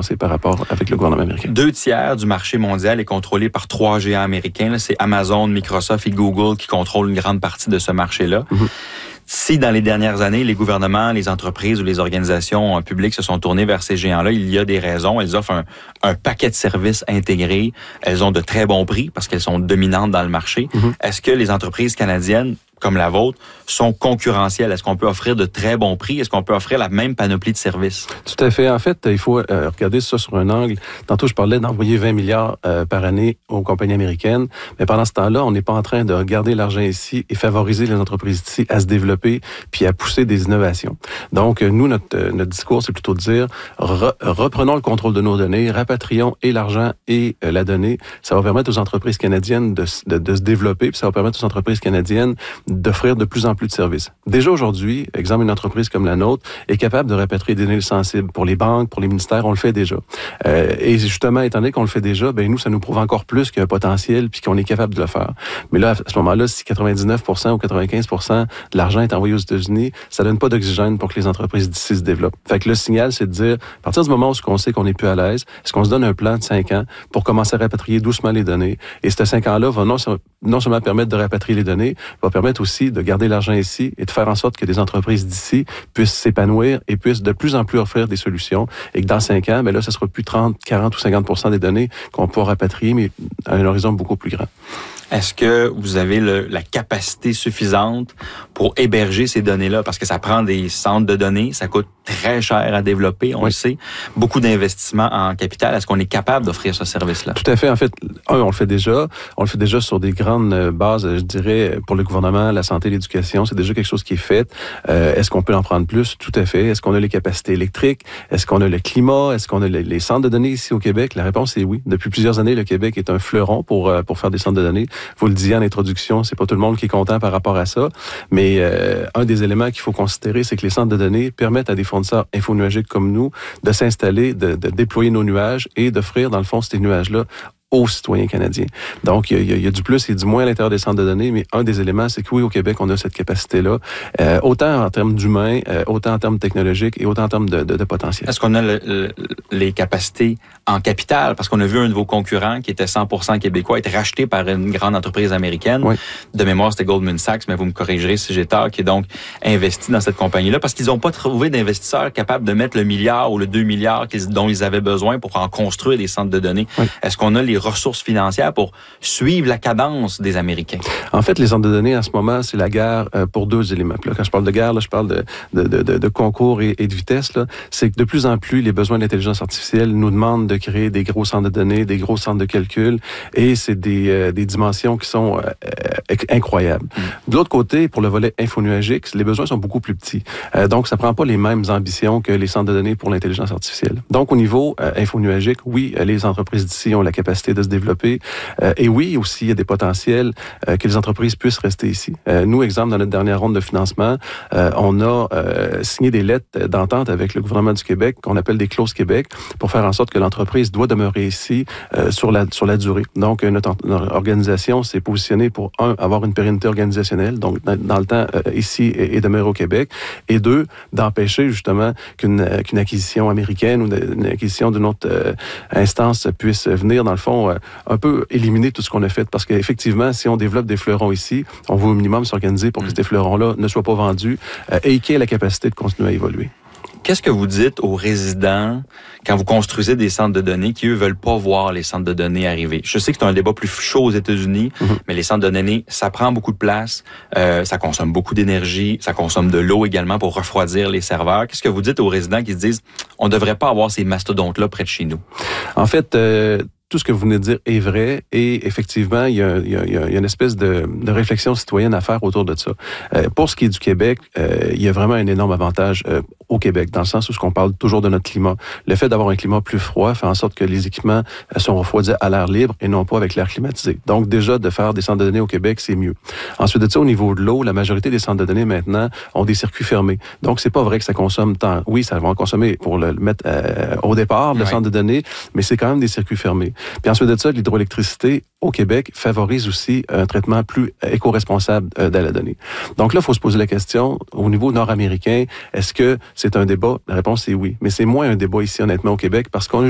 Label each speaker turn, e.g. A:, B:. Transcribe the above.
A: annoncé par rapport avec le gouvernement américain.
B: 2/3 du marché mondial est contrôlé par 3 géants américains. Là, c'est Amazon, Microsoft et Google qui contrôlent une grande partie de ce marché-là. Mm-hmm. Si dans les dernières années, les gouvernements, les entreprises ou les organisations publiques se sont tournés vers ces géants-là, il y a des raisons. Elles offrent un paquet de services intégrés. Elles ont de très bons prix parce qu'elles sont dominantes dans le marché. Mm-hmm. Est-ce que les entreprises canadiennes comme la vôtre, sont concurrentielles? Est-ce qu'on peut offrir de très bons prix? Est-ce qu'on peut offrir la même panoplie de services?
A: Tout à fait. En fait, il faut regarder ça sur un angle. Tantôt, je parlais d'envoyer 20 milliards par année aux compagnies américaines, mais pendant ce temps-là, on n'est pas en train de garder l'argent ici et favoriser les entreprises ici à se développer puis à pousser des innovations. Donc, nous, notre discours, c'est plutôt de dire, reprenons le contrôle de nos données, rapatrions et l'argent et la donnée. Ça va permettre aux entreprises canadiennes de se développer, puis ça va permettre aux entreprises canadiennes d'offrir de plus en plus de services. Déjà aujourd'hui, exemple, une entreprise comme la nôtre est capable de rapatrier des données sensibles pour les banques, pour les ministères, on le fait déjà. Et justement, étant donné qu'on le fait déjà, ben nous, ça nous prouve encore plus qu'il y a un potentiel puis qu'on est capable de le faire. Mais là, à ce moment-là, si 99% ou 95% de l'argent est envoyé aux États-Unis, ça donne pas d'oxygène pour que les entreprises d'ici se développent. Fait que le signal, c'est de dire, à partir du moment où on sait qu'on est plus à l'aise, est-ce qu'on se donne un plan de 5 ans pour commencer à rapatrier doucement les données? Et ces 5 ans-là va non seulement permettre de rapatrier les données, va permettre aussi de garder l'argent ici et de faire en sorte que des entreprises d'ici puissent s'épanouir et puissent de plus en plus offrir des solutions et que dans 5 ans, ben là, ça sera plus 30, 40 ou 50% des données qu'on pourra rapatrier, mais à un horizon beaucoup plus grand.
B: Est-ce que vous avez la capacité suffisante pour héberger ces données-là? Parce que ça prend des centres de données, ça coûte très cher à développer, on le sait. Beaucoup d'investissements en capital. Est-ce qu'on est capable d'offrir ce service-là?
A: Tout à fait. En fait, on le fait déjà. On le fait déjà sur des grandes bases, je dirais, pour le gouvernement, la santé, l'éducation. C'est déjà quelque chose qui est fait. Est-ce qu'on peut en prendre plus? Tout à fait. Est-ce qu'on a les capacités électriques? Est-ce qu'on a le climat? Est-ce qu'on a les centres de données ici au Québec? La réponse est oui. Depuis plusieurs années, le Québec est un fleuron pour faire des centres de données. Vous le disiez en introduction, c'est pas tout le monde qui est content par rapport à ça, mais un des éléments qu'il faut considérer, c'est que les centres de données permettent à des fournisseurs infonuagiques comme nous de s'installer, de déployer nos nuages et d'offrir, dans le fond, ces nuages-là aux citoyens canadiens. Donc, il y a du plus et du moins à l'intérieur des centres de données, mais un des éléments, c'est que oui, au Québec, on a cette capacité-là, autant en termes d'humains, autant en termes technologiques et autant en termes de potentiel.
B: Est-ce qu'on a les capacités en capital? Parce qu'on a vu un de vos concurrents qui était 100% québécois être racheté par une grande entreprise américaine. Oui. De mémoire, c'était Goldman Sachs, mais vous me corrigerez si j'ai tort, qui est donc investi dans cette compagnie-là parce qu'ils n'ont pas trouvé d'investisseurs capables de mettre le milliard ou le 2 milliards dont ils avaient besoin pour en construire des centres de données. Oui. Est-ce qu'on a les ressources financières pour suivre la cadence des Américains?
A: En fait, les centres de données, en ce moment, c'est la guerre pour deux éléments. Là, quand je parle de guerre, là, je parle de concours et de vitesse. Là. C'est que de plus en plus, les besoins d'intelligence artificielle nous demandent de créer des gros centres de données, des gros centres de calcul, et c'est des dimensions qui sont incroyables. De l'autre côté, pour le volet infonuagique, les besoins sont beaucoup plus petits. Donc, ça prend pas les mêmes ambitions que les centres de données pour l'intelligence artificielle. Donc, au niveau infonuagique, oui, les entreprises d'ici ont la capacité de se développer. Et oui, aussi, il y a des potentiels que les entreprises puissent rester ici. Nous, exemple, dans notre dernière ronde de financement, on a signé des lettres d'entente avec le gouvernement du Québec, qu'on appelle des clauses Québec, pour faire en sorte que l'entreprise doit demeurer ici sur la durée. Donc, notre organisation s'est positionnée pour, un, avoir une pérennité organisationnelle, donc dans le temps, ici, et demeurer au Québec, et deux, d'empêcher justement qu'une acquisition américaine ou une acquisition d'une autre instance puisse venir, dans le fond, un peu éliminer tout ce qu'on a fait. Parce qu'effectivement, si on développe des fleurons ici, on va au minimum s'organiser pour que ces fleurons-là ne soient pas vendus et qu'ils aient la capacité de continuer à évoluer.
B: Qu'est-ce que vous dites aux résidents quand vous construisez des centres de données qui, eux, veulent pas voir les centres de données arriver? Je sais que c'est un débat plus chaud aux États-Unis, mais les centres de données, ça prend beaucoup de place, ça consomme beaucoup d'énergie, ça consomme de l'eau également pour refroidir les serveurs. Qu'est-ce que vous dites aux résidents qui se disent « on devrait pas avoir ces mastodontes-là près de chez nous » ?
A: En fait, tout ce que vous venez de dire est vrai et effectivement, il y a une espèce de réflexion citoyenne à faire autour de ça. Pour ce qui est du Québec, il y a vraiment un énorme avantage au Québec, dans le sens où on parle toujours de notre climat. Le fait d'avoir un climat plus froid fait en sorte que les équipements sont refroidis à l'air libre et non pas avec l'air climatisé. Donc déjà, de faire des centres de données au Québec, c'est mieux. Ensuite de ça, au niveau de l'eau, la majorité des centres de données maintenant ont des circuits fermés. Donc c'est pas vrai que ça consomme tant. Oui, ça va en consommer pour le mettre au départ, le centre de données, mais c'est quand même des circuits fermés. Puis ensuite de ça, l'hydroélectricité au Québec favorise aussi un traitement plus éco-responsable de la donnée. Donc là, il faut se poser la question, au niveau nord-américain, est-ce que c'est un débat? La réponse est oui. Mais c'est moins un débat ici, honnêtement, au Québec, parce qu'on a